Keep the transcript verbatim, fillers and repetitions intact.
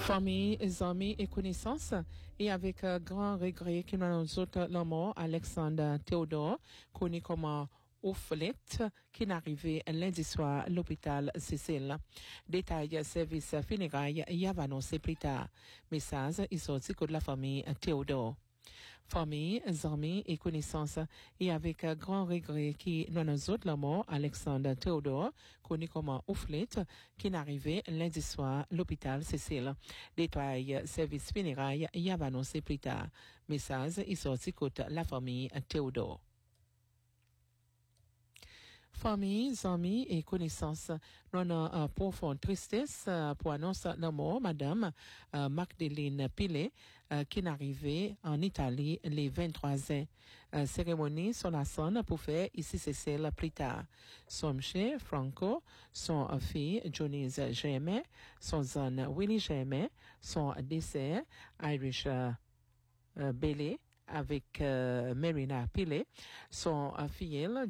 Famille, amis et connaissances, et avec un grand regret qu'il nous autres la mort Alexandre Théodore, connu comme Ouflette, qui est arrivé lundi soir à l'hôpital Cécile. Détail service funéraire y a annoncé plus tard. Message est sorti de la famille Théodore. Famille, amis et connaissances, et avec un grand regret qui nous nous autres la mort Alexandre Théodore, connu comme Ouflette, qui est arrivé lundi soir à l'hôpital Cécile. Détail service funéraire y a annoncé plus tard. Message est sorti de la famille Théodore. Famille, amis et connaissances, nous avons une profonde tristesse euh, pour annoncer la mort Madame euh, Magdalene Pilet, euh, qui est arrivée en Italie les vingt-trois ans. Euh, cérémonie sur la scène pour faire ici Cécile plus tard. Son monsieur Franco, son euh, fille Johnny's Germain, son son Willy Germain, son dessert Irish euh, euh, Bailey avec euh, Marina Pilet, son euh, fille